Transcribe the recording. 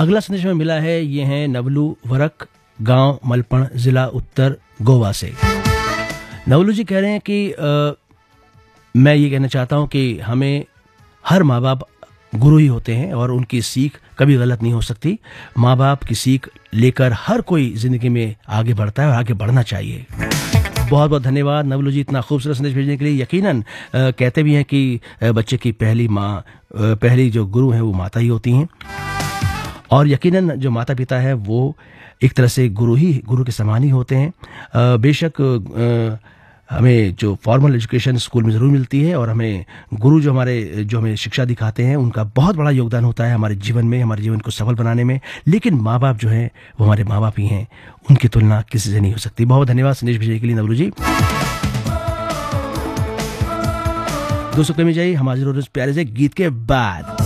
अगला संदेश हमें मिला है, ये है नवलू वरक, गांव मलपण, जिला उत्तर गोवा से। नवलू जी कह रहे हैं कि मैं ये कहना चाहता हूं कि हमें हर माँ बाप गुरु ही होते हैं और उनकी सीख कभी गलत नहीं हो सकती। माँ बाप की सीख लेकर हर कोई जिंदगी में आगे बढ़ता है और आगे बढ़ना चाहिए। बहुत बहुत धन्यवाद नवलू जी इतना खूबसूरत संदेश भेजने के लिए। यकीनन कहते भी हैं कि बच्चे की पहली जो गुरु हैं वो माता ही होती हैं, और यकीनन जो माता पिता है वो एक तरह से गुरु के समान ही होते हैं। बेशक हमें जो फॉर्मल एजुकेशन स्कूल में ज़रूर मिलती है, और हमें गुरु जो हमें शिक्षा दिखाते हैं उनका बहुत बड़ा योगदान होता है हमारे जीवन में, हमारे जीवन को सफल बनाने में। लेकिन माँ बाप जो हैं वो हमारे माँ बाप ही हैं, उनकी तुलना किसी से नहीं हो सकती। बहुत धन्यवाद संदेश भेजने के लिए नवलू जी। दोस्तों कमी जाइए, हम हाजिर हो रहे हैं प्यारे से गीत के बाद।